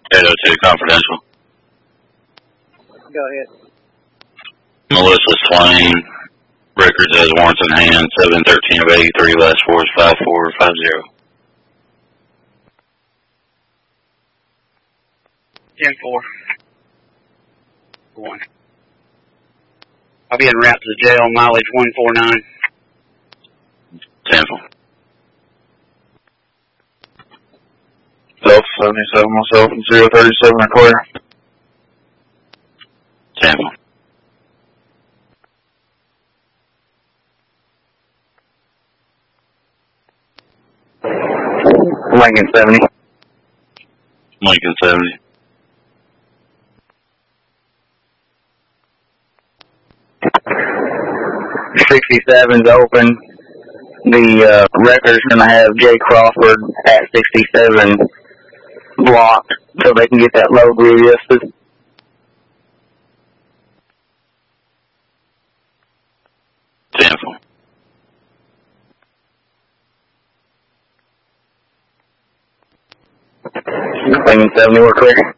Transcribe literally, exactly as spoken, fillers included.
eight oh two, confidential. Go ahead. Melissa Swain, records as warrants in hand, seven thirteen of eighty-three, last four is five four five zero. ten four. One. I'll be en route to the jail, mileage one four nine. ten four. Delta seventy-seven, myself, and zero thirty-seven are clear. ten four. Lincoln seventy. Lincoln seventy. sixty-seven's open. The uh, record's going to have Jay Crawford at sixty-seven blocked so they can get that load readjusted. ten four. Lincoln seventy, we're clear.